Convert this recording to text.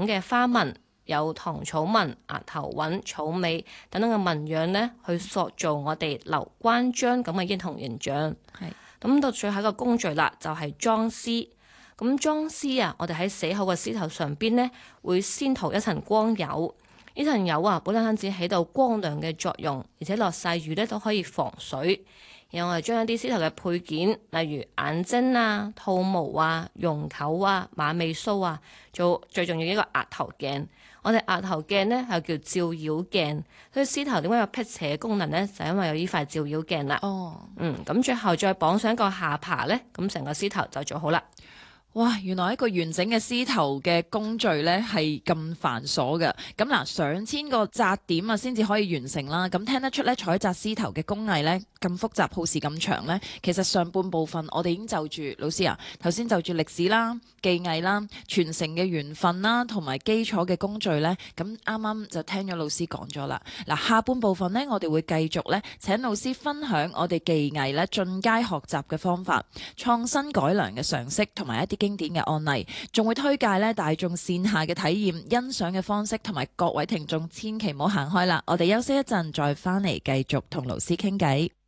種嘅花紋，有糖草紋、額頭紋、草尾等等嘅紋樣呢，去塑造我哋劉關張咁嘅英雄形象。 係咁到最後一個工序啦，就係裝屍。咁裝屍啊，我哋喺死後嘅屍頭上邊呢，會先塗一層光油。呢層油啊，本身只起到光亮嘅作用，而且落晒雨呢都可以防水。然後我哋將一啲屍頭嘅配件，例如眼睛啊、兔毛啊、絨球啊、馬尾鬚啊，做最重要嘅一個額頭鏡。我哋額頭鏡呢，係叫照妖鏡，所以屍頭點解有辟邪嘅功能呢？就因為有呢塊照妖鏡啦。 哦。 咁最後再綁上一個下巴呢，咁成個屍頭就做好啦。 哇！原來一個完整嘅獅頭嘅工序呢係咁繁瑣嘅。咁嗱，上千個紮點啊，先至可以完成啦。咁聽得出呢，採紮獅頭嘅工藝呢咁複雜，耗時咁長呢。其實上半部分我哋已經就住老師啊，頭先就住歷史啦、技藝啦、傳承嘅緣分啦，同埋基礎嘅工序呢。咁啱啱就聽咗老師講咗啦。嗱，下半部分呢，我哋會繼續呢請老師分享我哋技藝呢進階學習嘅方法、創新改良嘅常識同埋一啲經典嘅案例，仲會推介咧大眾線下嘅體驗、欣賞嘅方式，同埋各位聽眾千祈唔好行開啦！我哋休息一陣，再翻嚟繼續同老師傾偈。